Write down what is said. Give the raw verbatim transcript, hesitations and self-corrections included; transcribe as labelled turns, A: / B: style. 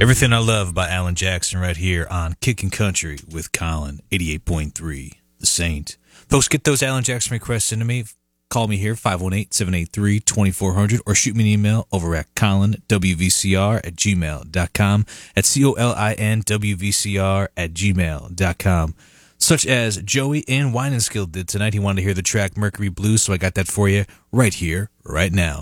A: Everything I Love by Alan Jackson right here on Kickin' Country with Colin, eighty-eight point three, The Saint. Folks, get those Alan Jackson requests into me. Call me here, five one eight, seven eight three, two four zero zero, or shoot me an email over at colinwvcr at gmail dot com, at C O L I N W V C R at gmail dot com. Such as Joey in Wine and Skill did tonight. He wanted to hear the track Mercury Blues, so I got that for you right here, right now.